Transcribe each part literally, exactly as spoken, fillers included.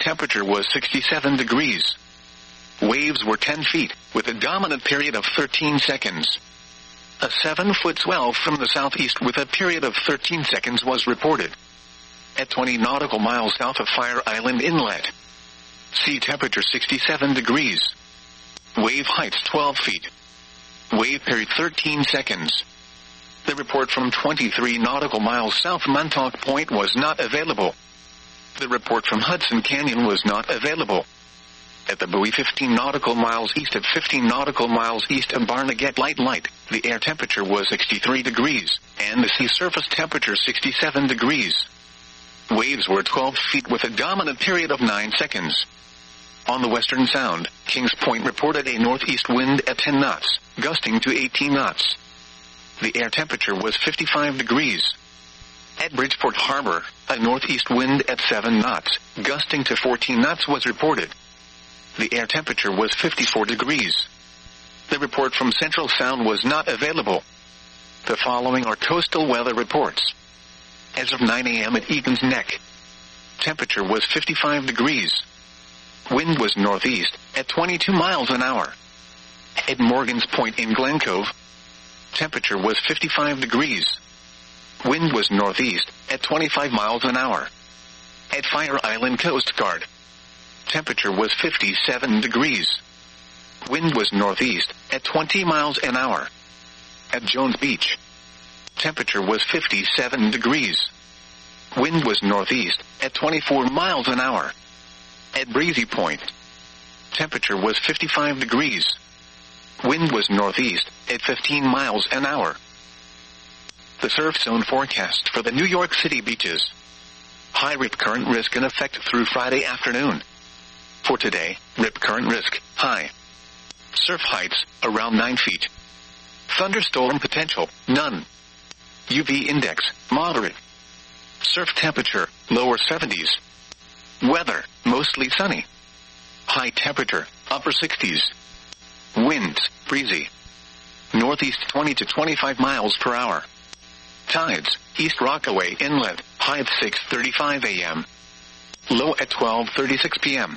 temperature was sixty-seven degrees. Waves were ten feet, with a dominant period of thirteen seconds. A seven-foot swell from the southeast with a period of thirteen seconds was reported. At twenty nautical miles south of Fire Island Inlet. Sea temperature sixty-seven degrees. Wave heights twelve feet. Wave period thirteen seconds. The report from twenty-three nautical miles south Montauk Point was not available. The report from Hudson Canyon was not available. At the buoy fifteen nautical miles east of fifteen nautical miles east of Barnegat Light Light, the air temperature was sixty-three degrees, and the sea surface temperature sixty-seven degrees. Waves were twelve feet with a dominant period of nine seconds. On the Western Sound, Kings Point reported a northeast wind at ten knots, gusting to eighteen knots. The air temperature was fifty-five degrees. At Bridgeport Harbor, a northeast wind at seven knots, gusting to fourteen knots was reported. The air temperature was fifty-four degrees. The report from Central Sound was not available. The following are coastal weather reports. As of nine a.m. at Egan's Neck, temperature was fifty-five degrees. Wind was northeast, at twenty-two miles an hour. At Morgan's Point in Glen Cove, temperature was fifty-five degrees. Wind was northeast, at twenty-five miles an hour. At Fire Island Coast Guard, temperature was fifty-seven degrees. Wind was northeast, at twenty miles an hour. At Jones Beach, temperature was fifty-seven degrees. Wind was northeast, at twenty-four miles an hour. At Breezy Point, temperature was fifty-five degrees. Wind was northeast, at fifteen miles an hour. The surf zone forecast for the New York City beaches. High rip current risk in effect through Friday afternoon. For today, rip current risk, high. Surf heights, around nine feet. Thunderstorm potential, none. U V index, moderate. Surf temperature, lower seventies. Weather, mostly sunny. High temperature, upper sixties. Winds, breezy. Northeast twenty to twenty-five miles per hour. Tides, East Rockaway Inlet, high at six thirty-five a.m. Low at twelve thirty-six p.m.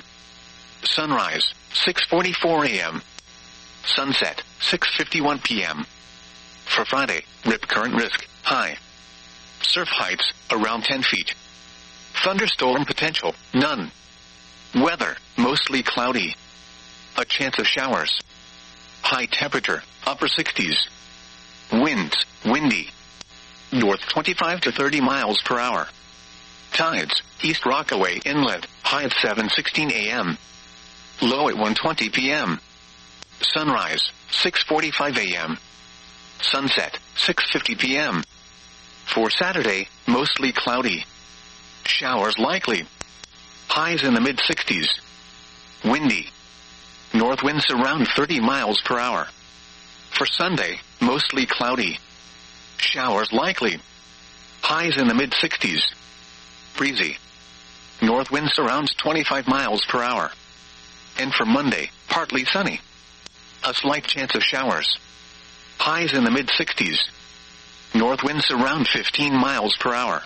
Sunrise, six forty-four a.m. Sunset, six fifty-one p.m. For Friday, rip current risk, high. Surf heights, around ten feet. Thunderstorm potential, none. Weather, mostly cloudy. A chance of showers. High temperature, upper sixties. Winds, windy. North twenty-five to thirty miles per hour. Tides, East Rockaway Inlet, high at seven sixteen a.m. Low at one twenty p.m. Sunrise, six forty-five a.m. Sunset, six fifty p.m. For Saturday, mostly cloudy. Showers likely. Highs in the mid-sixties. Windy. North winds around thirty miles per hour. For Sunday, mostly cloudy. Showers likely. Highs in the mid-sixties. Breezy. North winds around twenty-five miles per hour. And for Monday, partly sunny. A slight chance of showers. Highs in the mid-sixties. North winds around fifteen miles per hour.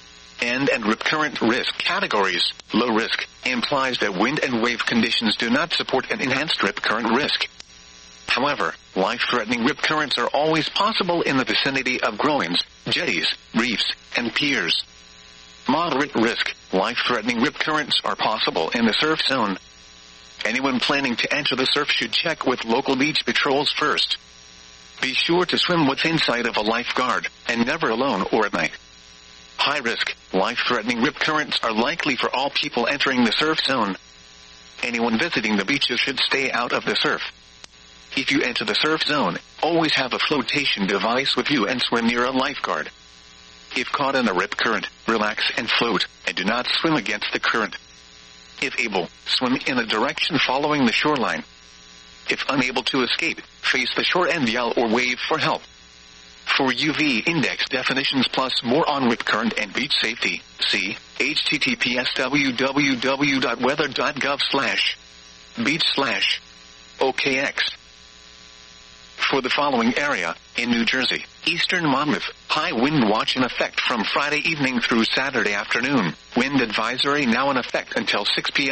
And and rip current risk categories. Low risk implies that wind and wave conditions do not support an enhanced rip current risk. However, life-threatening rip currents are always possible in the vicinity of groins, jetties, reefs, and piers. Moderate risk, life-threatening rip currents are possible in the surf zone. Anyone planning to enter the surf should check with local beach patrols first. Be sure to swim within sight of a lifeguard, and never alone or at night. High risk, life-threatening rip currents are likely for all people entering the surf zone. Anyone visiting the beaches should stay out of the surf. If you enter the surf zone, always have a flotation device with you and swim near a lifeguard. If caught in a rip current, relax and float, and do not swim against the current. If able, swim in a direction following the shoreline. If unable to escape, face the shore and yell or wave for help. For U V index definitions plus more on rip current and beach safety, see https www.weather.gov slash beach slash OKX. For the following area, in New Jersey, eastern Monmouth, high wind watch in effect from Friday evening through Saturday afternoon. Wind advisory now in effect until six p.m.